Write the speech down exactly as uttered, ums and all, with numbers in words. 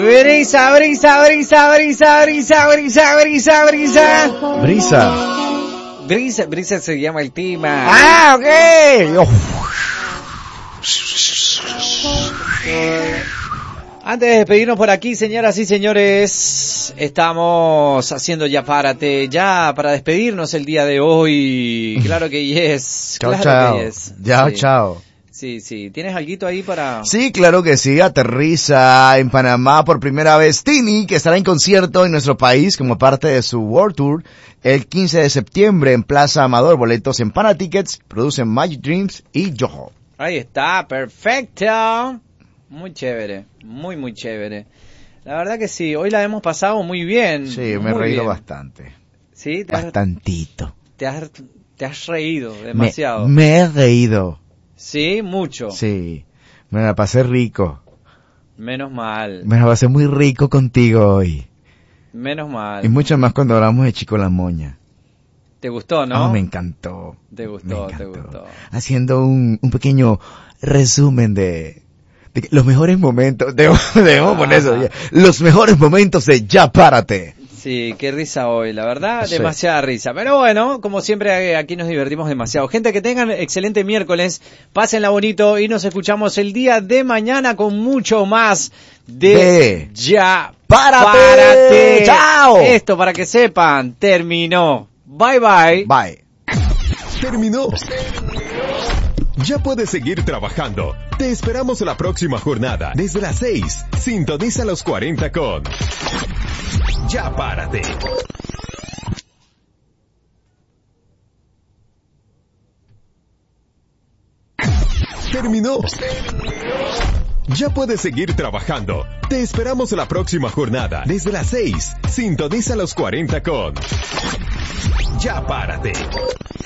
Brisa, brisa, brisa, brisa, brisa, brisa, brisa, brisa. Brisa. Brisa, brisa se llama el tema. Ah, ok. Oh. Antes de despedirnos por aquí, señoras y señores, estamos haciendo ya párate, ya para despedirnos el día de hoy. Claro que yes. Chao, claro chao. Que yes. Chao, sí. chao. Sí, sí. ¿Tienes alguito ahí para...? Sí, claro que sí. Aterriza en Panamá por primera vez Tini, que estará en concierto en nuestro país como parte de su World Tour el quince de septiembre en Plaza Amador. Boletos en Panatickets, producen Magic Dreams y Yoho. Ahí está, perfecto. Muy chévere, muy, muy chévere. La verdad que sí, hoy la hemos pasado muy bien. Sí, me he muy reído bien. bastante. Sí, te has, Bastantito. te has, te has reído demasiado. Me, me he reído. Sí, mucho. Sí, me la pasé rico. Menos mal. Me la pasé muy rico contigo hoy. Menos mal. Y mucho más cuando hablamos de Chico La Moña. ¿Te gustó, no? Oh, me encantó. Te gustó, me encantó. te gustó. Haciendo un, un pequeño resumen de, de los mejores momentos. Debemos, debemos Ah. poner eso. Ya. Los mejores momentos de Ya Párate. Sí, qué risa hoy, la verdad, Sí. demasiada risa. Pero bueno, como siempre, aquí nos divertimos demasiado. Gente, que tengan excelente miércoles, pásenla bonito y nos escuchamos el día de mañana con mucho más de, De Ya Párate. Párate. ¡Chao! Esto, para que sepan, terminó. Bye bye. Bye. Terminó. Ya puedes seguir trabajando. Te esperamos la próxima jornada desde las seis. Sintoniza los cuarenta con Ya Párate. Terminó. Ya puedes seguir trabajando. Te esperamos la próxima jornada desde las seis. Sintoniza los cuarenta con Ya Párate.